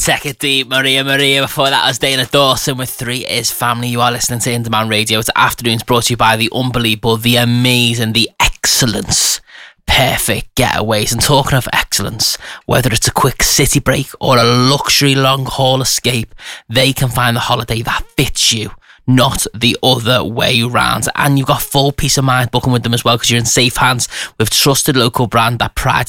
Take it deep, Maria. Before that was Dana Dawson with 3 is Family. You are listening to In Demand Radio. It's Afternoons, brought to you by the unbelievable, the amazing, the excellence Perfect Getaways. And talking of excellence, whether it's a quick city break or a luxury long haul escape, they can find the holiday that fits you, not the other way round. And you've got full peace of mind booking with them as well, because you're in safe hands with trusted local brand that prides